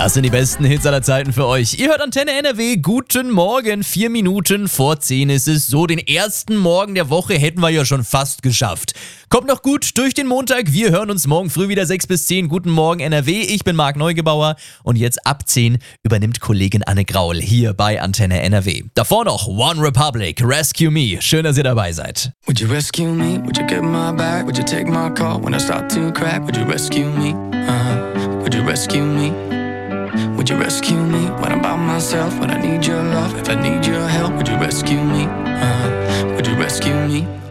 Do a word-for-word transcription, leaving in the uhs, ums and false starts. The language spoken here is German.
Das sind die besten Hits aller Zeiten für euch. Ihr hört Antenne N R W. Guten Morgen. Vier Minuten vor zehn ist es. So, den ersten Morgen der Woche hätten wir ja schon fast geschafft. Kommt noch gut durch den Montag. Wir hören uns morgen früh wieder sechs bis zehn. Guten Morgen N R W. Ich bin Marc Neugebauer und jetzt ab zehn übernimmt Kollegin Anne Graul hier bei Antenne N R W. Davor noch One Republic, Rescue Me. Schön, dass ihr dabei seid. Would you rescue me? Would you get my back? Would you take my call when I start to crack? Would you rescue me? Uh-huh. Would you rescue me? Would you rescue me when I'm by myself? When I need your love, if I need your help, would you rescue me? Uh-huh. Would you rescue me?